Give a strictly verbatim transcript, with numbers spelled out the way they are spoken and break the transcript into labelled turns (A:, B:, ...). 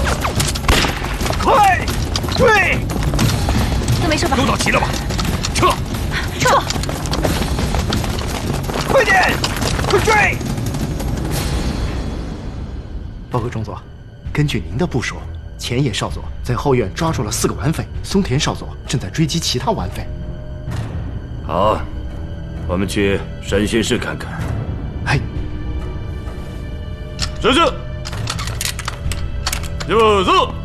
A: 快，追！
B: 都没事吧？
A: 都到齐了吧？撤！
B: 撤！
A: 快点，快追！
C: 报告中佐，根据您的部署，前野少佐在后院抓住了四个顽匪，松田少佐正在追击其他顽匪。
D: 好，我们去审讯室看看。
C: 哎，
D: 上去。就走。